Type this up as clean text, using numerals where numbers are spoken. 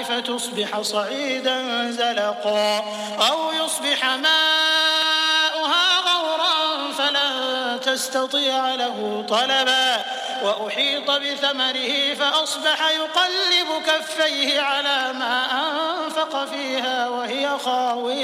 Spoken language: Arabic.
فتصبح صعيدا زلقا أو يصبح ماؤها غورا فلن تستطيع له طلبا وأحيط بثمره فأصبح يقلب كفيه على ما أنفق فيها وهي خاوية